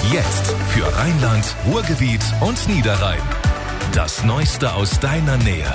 Jetzt für Rheinland, Ruhrgebiet und Niederrhein. Das Neueste aus deiner Nähe.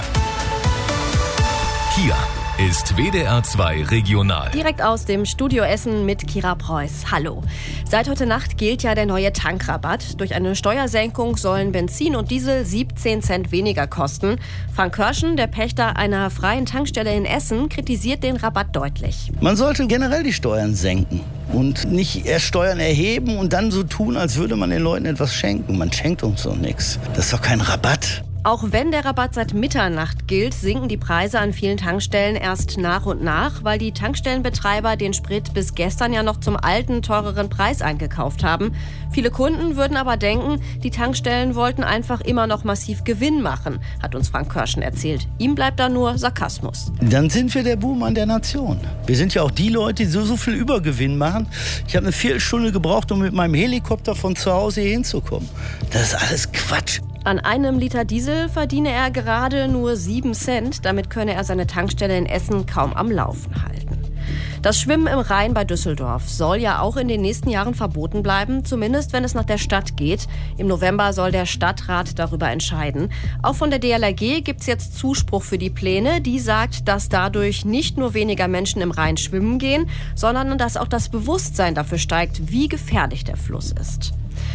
Hier ist WDR 2 Regional. Direkt aus dem Studio Essen mit Kira Preuß. Hallo. Seit heute Nacht gilt ja der neue Tankrabatt. Durch eine Steuersenkung sollen Benzin und Diesel 17 Cent weniger kosten. Frank Körschen, der Pächter einer freien Tankstelle in Essen, kritisiert den Rabatt deutlich. Man sollte generell die Steuern senken und nicht erst Steuern erheben und dann so tun, als würde man den Leuten etwas schenken. Man schenkt uns doch nichts. Das ist doch kein Rabatt. Auch wenn der Rabatt seit Mitternacht gilt, sinken die Preise an vielen Tankstellen erst nach und nach, weil die Tankstellenbetreiber den Sprit bis gestern ja noch zum alten, teureren Preis eingekauft haben. Viele Kunden würden aber denken, die Tankstellen wollten einfach immer noch massiv Gewinn machen, hat uns Frank Körschen erzählt. Ihm bleibt da nur Sarkasmus. Dann sind wir der Buhmann der Nation. Wir sind ja auch die Leute, die so viel Übergewinn machen. Ich habe eine Viertelstunde gebraucht, um mit meinem Helikopter von zu Hause hier hinzukommen. Das ist alles Quatsch. An einem Liter Diesel verdiene er gerade nur 7 Cent. Damit könne er seine Tankstelle in Essen kaum am Laufen halten. Das Schwimmen im Rhein bei Düsseldorf soll ja auch in den nächsten Jahren verboten bleiben, zumindest wenn es nach der Stadt geht. Im November soll der Stadtrat darüber entscheiden. Auch von der DLRG gibt es jetzt Zuspruch für die Pläne. Die sagt, dass dadurch nicht nur weniger Menschen im Rhein schwimmen gehen, sondern dass auch das Bewusstsein dafür steigt, wie gefährlich der Fluss ist.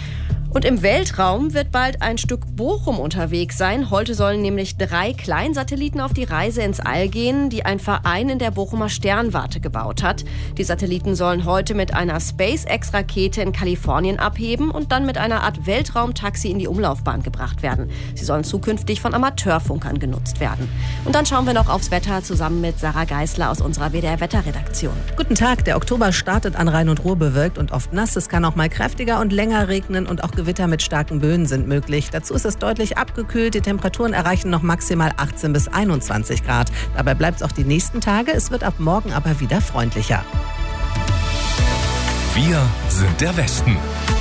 Und im Weltraum wird bald ein Stück Bochum unterwegs sein. Heute sollen nämlich 3 Kleinsatelliten auf die Reise ins All gehen, die ein Verein in der Bochumer Sternwarte gebaut hat. Die Satelliten sollen heute mit einer SpaceX-Rakete in Kalifornien abheben und dann mit einer Art Weltraumtaxi in die Umlaufbahn gebracht werden. Sie sollen zukünftig von Amateurfunkern genutzt werden. Und dann schauen wir noch aufs Wetter zusammen mit Sarah Geisler aus unserer WDR-Wetterredaktion. Guten Tag, der Oktober startet an Rhein und Ruhr bewölkt und oft nass. Es kann auch mal kräftiger und länger regnen und auch Gewitter mit starken Böen sind möglich. Dazu ist es deutlich abgekühlt. Die Temperaturen erreichen noch maximal 18 bis 21 Grad. Dabei bleibt es auch die nächsten Tage. Es wird ab morgen aber wieder freundlicher. Wir sind der Westen.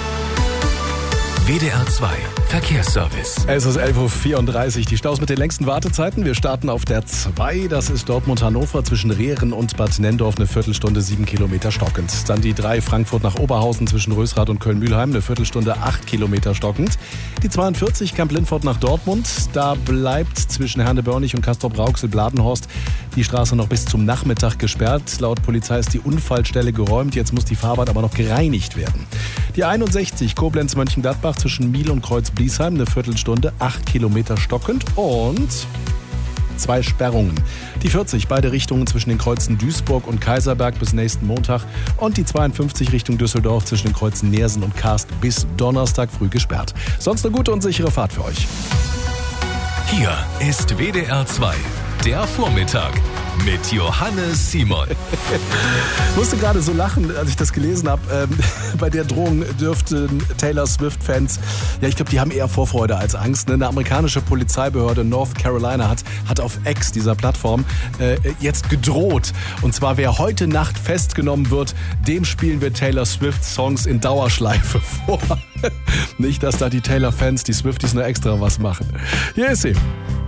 WDR 2 Verkehrsservice. Es ist 11.34 Uhr. Die Staus mit den längsten Wartezeiten. Wir starten auf der 2. Das ist Dortmund-Hannover zwischen Rehren und Bad Nenndorf. Eine Viertelstunde, 7 Kilometer stockend. Dann die 3 Frankfurt nach Oberhausen zwischen Rösrath und Köln-Mühlheim. Eine Viertelstunde, 8 Kilometer stockend. Die 42 Kamp-Lindfort nach Dortmund. Da bleibt zwischen Herne-Börnich und Castrop-Rauxel-Bladenhorst die Straße noch bis zum Nachmittag gesperrt. Laut Polizei ist die Unfallstelle geräumt. Jetzt muss die Fahrbahn aber noch gereinigt werden. Die 61 Koblenz-Mönchengladbach zwischen Miel und Kreuz-Bliesheim, eine Viertelstunde, 8 Kilometer stockend und 2 Sperrungen. Die 40, beide Richtungen zwischen den Kreuzen Duisburg und Kaiserberg bis nächsten Montag und die 52 Richtung Düsseldorf zwischen den Kreuzen Neersen und Karst bis Donnerstag früh gesperrt. Sonst eine gute und sichere Fahrt für euch. Hier ist WDR 2, der Vormittag mit Johannes Simon. Ich musste gerade so lachen, als ich das gelesen habe. Bei der Drohung dürften Taylor Swift-Fans, ja, ich glaube, die haben eher Vorfreude als Angst. Ne? Eine amerikanische Polizeibehörde North Carolina hat auf X, dieser Plattform, jetzt gedroht. Und zwar, wer heute Nacht festgenommen wird, dem spielen wir Taylor Swift-Songs in Dauerschleife vor. Nicht, dass da die Taylor-Fans, die Swifties, nur extra was machen. Hier ist sie.